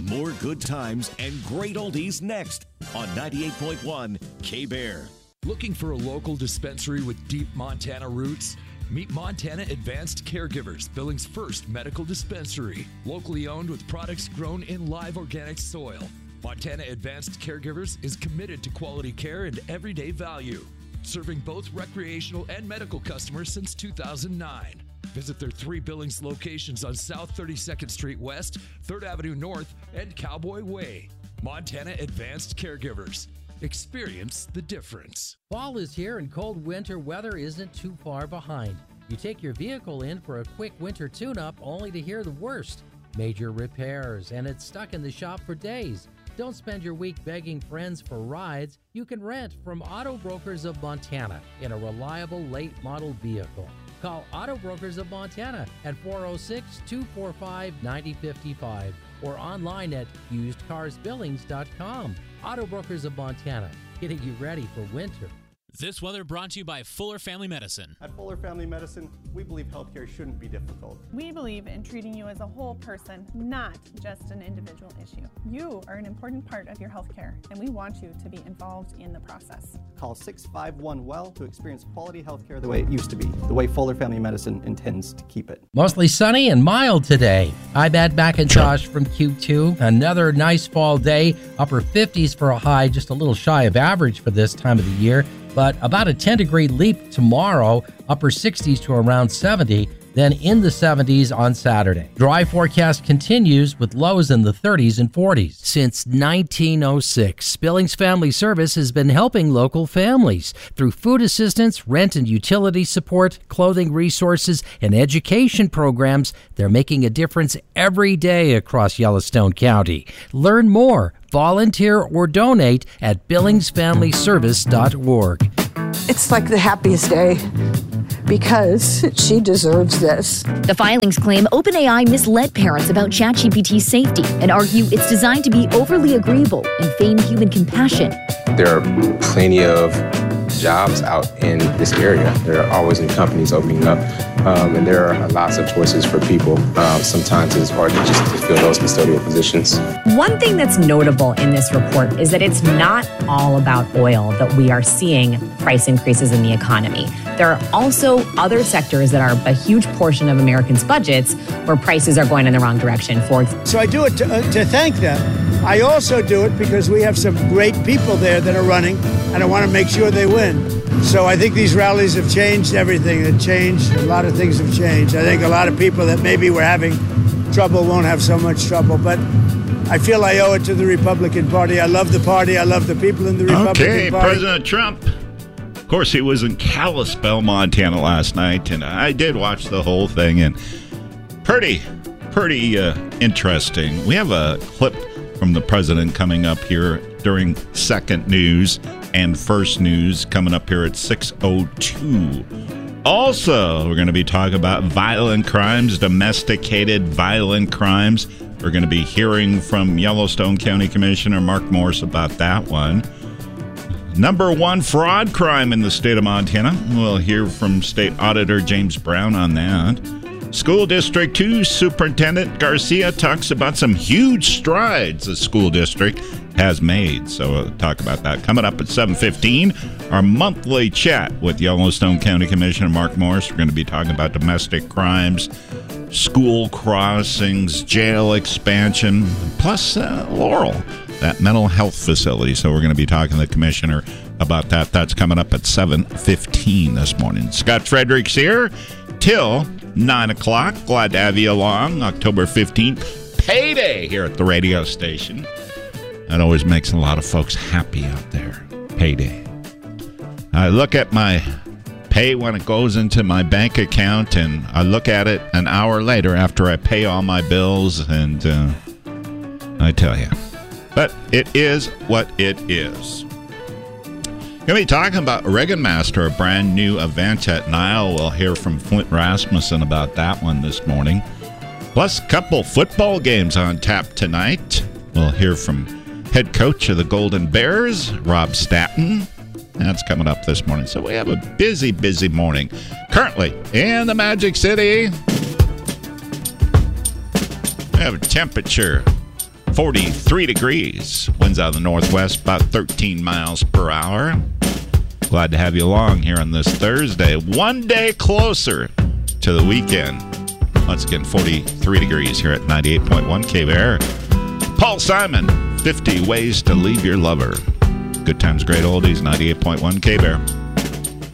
More good times and great oldies next on 98.1 K-Bear. Looking for a local dispensary with deep Montana roots? Meet Montana Advanced Caregivers, Billings' first medical dispensary. Locally owned with products grown in live organic soil. Montana Advanced Caregivers is committed to quality care and everyday value, serving both recreational and medical customers since 2009. Visit their 3 Billings locations on South 32nd Street West, 3rd Avenue North, and Cowboy Way. Montana Advanced Caregivers. Experience the difference. Fall is here and cold winter weather isn't too far behind. You take your vehicle in for a quick winter tune-up only to hear the worst. Major repairs, and it's stuck in the shop for days. Don't spend your week begging friends for rides. You can rent from Auto Brokers of Montana in a reliable late model vehicle. Call Auto Brokers of Montana at 406-245-9055 or online at usedcarsbillings.com. Auto Brokers of Montana, getting you ready for winter. This weather brought to you by Fuller Family Medicine. At Fuller Family Medicine, we believe healthcare shouldn't be difficult. We believe in treating you as a whole person, not just an individual issue. You are an important part of your healthcare, and we want you to be involved in the process. Call 651-WELL to experience quality healthcare the way it used to be, the way Fuller Family Medicine intends to keep it. Mostly sunny and mild today. I'm Ed McIntosh from Q2. Another nice fall day, upper 50s for a high, just a little shy of average for this time of the year. But about a 10-degree leap tomorrow, upper 60s to around 70, then in the 70s on Saturday. Dry forecast continues with lows in the 30s and 40s. Since 1906, Billings Family Service has been helping local families through food assistance, rent and utility support, clothing resources, and education programs. They're making a difference every day across Yellowstone County. Learn more, volunteer, or donate at billingsfamilyservice.org. It's like the happiest day because she deserves this. The filings claim OpenAI misled parents about ChatGPT's safety and argue it's designed to be overly agreeable and feign human compassion. There are plenty of jobs out in this area. There are always new companies opening up, and there are lots of choices for people. Sometimes it's hard to just fill those custodial positions. One thing that's notable in this report is that it's not all about oil that we are seeing price increases in the economy. There are also other sectors that are a huge portion of Americans' budgets where prices are going in the wrong direction. So I do it to thank them. I also do it because we have some great people there that are running, and I want to make sure they win. So I think these rallies have changed everything. A lot of things have changed. I think a lot of people that maybe were having trouble won't have so much trouble, but I feel I owe it to the Republican Party. I love the party. I love the people in the Republican Party. President Trump. Of course, he was in Kalispell, Montana last night, and I did watch the whole thing, and pretty interesting. We have a clip from the president coming up here during second news and first news coming up here at 6:02. Also, we're going to be talking about violent crimes, domesticated violent crimes. We're going to be hearing from Yellowstone County Commissioner Mark Morse about that one. Number one fraud crime in the state of Montana. We'll hear from State Auditor James Brown on that. School District 2 Superintendent Garcia talks about some huge strides the school district has made. So we'll talk about that. Coming up at 7:15, our monthly chat with Yellowstone County Commissioner Mark Morse. We're going to be talking about domestic crimes, school crossings, jail expansion, plus Laurel, that mental health facility. So we're going to be talking to the commissioner about that. That's coming up at 7:15 this morning. Scott Fredericks here till 9 o'clock. Glad to have you along. October 15th, payday here at the radio station. That always makes a lot of folks happy out there. Payday. I look at my pay when it goes into my bank account, and I look at it an hour later after I pay all my bills, and I tell you. But it is what it is. Going to be talking about Reagan Master, a brand new event at Nile. We'll hear from Flint Rasmussen about that one this morning. Plus, a couple football games on tap tonight. We'll hear from head coach of the Golden Bears, Rob Statton. That's coming up this morning. So we have a busy, busy morning. Currently in the Magic City, we have a temperature 43 degrees. Winds out of the northwest, about 13 miles per hour. Glad to have you along here on this Thursday. One day closer to the weekend. Once again, 43 degrees here at 98.1 K-Bear. Paul Simon, 50 Ways to Leave Your Lover. Good times, great oldies, 98.1 K-Bear.